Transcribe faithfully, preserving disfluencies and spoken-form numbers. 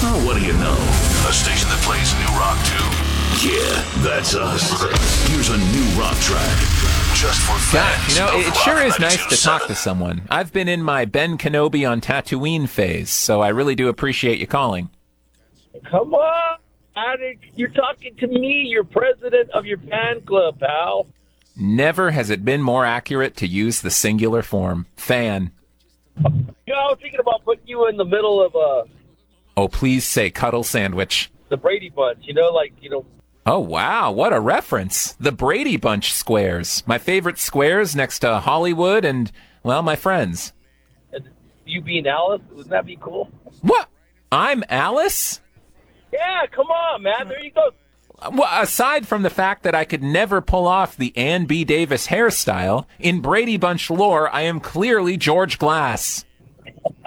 Oh, what do you know? A station that plays new rock, too. Yeah, that's us. Here's a new rock track. Just for fans. Gosh, you know, it, it of sure Rock is nice to ninety-two point talk seven. to someone. I've been in my Ben Kenobi on Tatooine phase, so I really do appreciate you calling. Come on. Addict. You're talking to me. You're president of your fan club, pal. Never has it been more accurate to use the singular form. Fan. You know, I was thinking about putting you in the middle of uh, Oh, please say cuddle sandwich. the Brady Bunch. You know, like, you know, Oh, wow, what a reference. The Brady Bunch squares. My favorite squares next to Hollywood and, well, my friends. you being Alice. Wouldn't that be cool? What? I'm Alice? Yeah, come on, man. There you go. Well, aside from the fact that I could never pull off the Ann B. Davis hairstyle, in Brady Bunch lore, I am clearly George Glass.